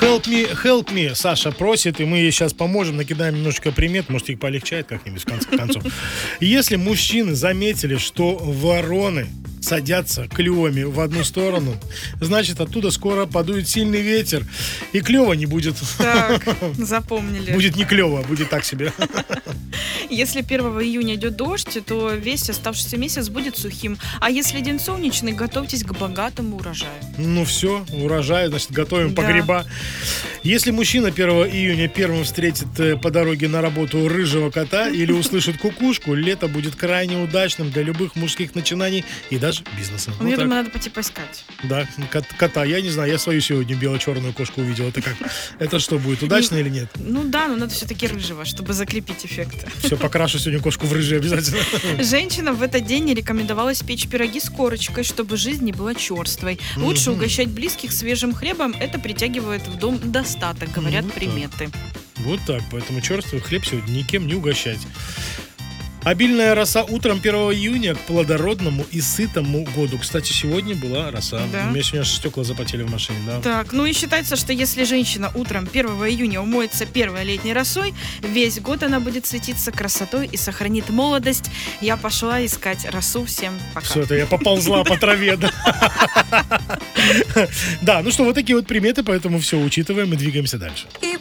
help me, Саша просит, и мы ей сейчас поможем, накидаем немножечко примет, может, их полегчает как-нибудь в конце концов. Если мужчины заметили, что вороны садятся клювами в одну сторону, значит, оттуда скоро подует сильный ветер, и клёва не будет. Так, запомнили. Будет не клёво, будет так себе. Если 1 июня идет дождь, то весь оставшийся месяц будет сухим. А если день солнечный, готовьтесь к богатому урожаю. Ну все, урожай, значит, готовим Да. погреба. Если мужчина 1 июня первым встретит по дороге на работу рыжего кота или услышит кукушку, лето будет крайне удачным для любых мужских начинаний и даже бизнеса. Ну, Вот я так. думаю, надо пойти поискать. Да, кота. Я не знаю, я свою сегодня бело-черную кошку увидел. Это как? Это что будет, удачно или нет? Ну да, но надо все-таки рыжего, чтобы закрепить эффект. Все, покрашу сегодня кошку в рыжий обязательно. Женщинам в этот день не рекомендовалось печь пироги с корочкой, чтобы жизнь не была черствой. Лучше угощать близких свежим хлебом, это притягивает в дом достаток, говорят Вот так. приметы. Вот так, поэтому черствый хлеб сегодня никем не угощать. Обильная роса утром 1 июня к плодородному и сытому году. Кстати, сегодня была роса. Да. У меня сегодня аж стекла запотели в машине, да. Так, ну и считается, что если женщина утром 1 июня умоется первой летней росой, весь год она будет светиться красотой и сохранит молодость. Я пошла искать росу. Всем пока. Все, это я поползла по траве. Да. Да, ну что, вот такие вот приметы, поэтому все учитываем и двигаемся дальше.